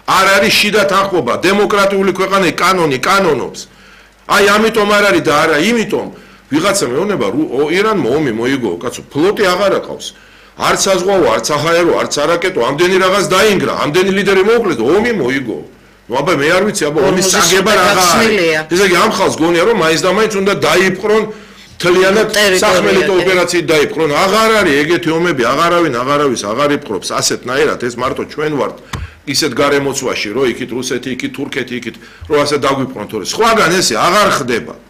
არ არის შიდა თანხმობა, დემოკრატიული ქვეყანა კანონი კანონობს. აი ამიტომ არ არის და არა იმიტომ ვიღაცა მეუბნება ირანმა ომი მოიგო, კაცო, ფლოტი აღარ აყავს. არც საზღვაო, არც აჰაერო, არც არაკეტო, ამდენი რაღაც დაინგრა, ამდენი ლიდერი მოუკლეს, ომი მოიგო. ნუ აბა მე არ ვიცი, აბა ომის წაგება რაღა არის. ესე იგი ამ ხალხს გონია რომ მაინც და მაინც უნდა დაიპყრონ თლიანად სახმელეთო ოპერაციით დაიპყრონ. აღარ არის ეგეთი ომები, აღარავის აღარ იპყრობს ასეთნაირად ეს მარტო ჩვენ ვართ ისეთ გარემოცვაში, რომ იქით რუსეთი, იქით თურქეთი, იქით რომ ასე დაგვიპყრონ თორე სხვაგან ესე აღარ ხდება.